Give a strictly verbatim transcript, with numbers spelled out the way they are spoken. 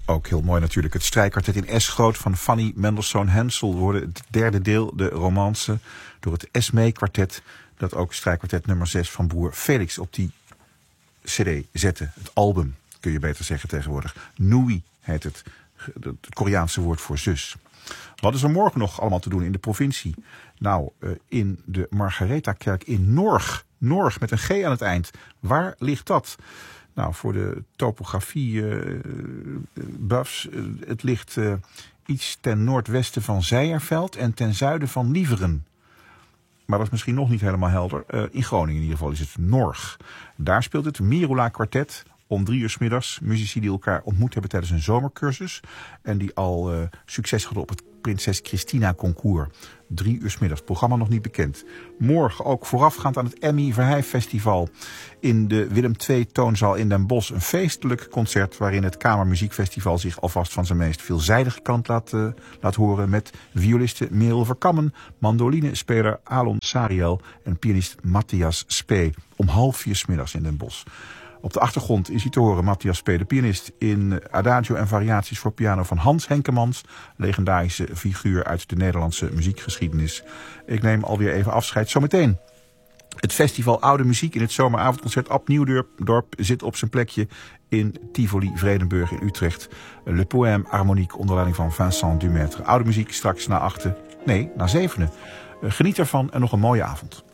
Ook heel mooi natuurlijk. Het strijkkwartet in S-groot van Fanny Mendelssohn Hensel worden het derde deel, de romance, door het Esmee-kwartet, dat ook strijkkwartet nummer zes van broer Felix op die cd zette. Het album, kun je beter zeggen tegenwoordig. Nui heet het, het Koreaanse woord voor zus. Wat is er morgen nog allemaal te doen in de provincie? Nou, in de Margaretha-kerk in Norg. Norg met een G aan het eind. Waar ligt dat? Nou, voor de topografie uh, buffs, uh, het ligt uh, iets ten noordwesten van Zeierveld en ten zuiden van Lieveren. Maar dat is misschien nog niet helemaal helder. Uh, in Groningen in ieder geval is het Norg. Daar speelt het Mirula Kwartet om drie uur 's middags. Muzici die elkaar ontmoet hebben tijdens een zomercursus. En die al uh, succes hadden op het Prinses Christina Concours. Drie uur 's middags. Programma nog niet bekend. Morgen ook voorafgaand aan het Emmy Verheij Festival in de Willem twee Toonzaal in Den Bosch. Een feestelijk concert waarin het Kamermuziekfestival zich alvast van zijn meest veelzijdige kant laat, uh, laat horen. Met violiste Merel Verkammen, mandolinespeler Alon Sariel en pianist Matthias Spee. Om half vier 's middags in Den Bosch. Op de achtergrond is hij te horen Matthias Spee, de pianist in Adagio en variaties voor piano van Hans Henkemans, legendarische figuur uit de Nederlandse muziekgeschiedenis. Ik neem alweer even afscheid. Zometeen het festival Oude Muziek in het zomeravondconcert Ab Nieuwdorp zit op zijn plekje in Tivoli Vredenburg in Utrecht. Le Poème Harmonique onder leiding van Vincent Dumaître. Oude Muziek straks na achten, nee, na zevenen. Geniet ervan en nog een mooie avond.